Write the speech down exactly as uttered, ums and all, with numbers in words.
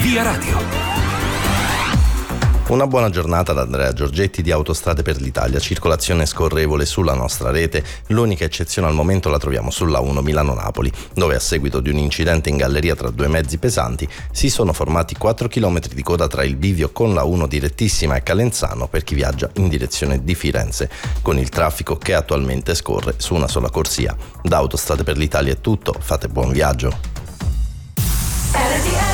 Via Radio. Una buona giornata da Andrea Giorgetti di Autostrade per l'Italia. Circolazione scorrevole sulla nostra rete. L'unica eccezione al momento la troviamo sulla uno Milano-Napoli, dove a seguito di un incidente in galleria tra due mezzi pesanti si sono formati quattro chilometri di coda tra il bivio con la uno direttissima e Calenzano per chi viaggia in direzione di Firenze, con il traffico che attualmente scorre su una sola corsia. Da Autostrade per l'Italia è tutto, fate buon viaggio.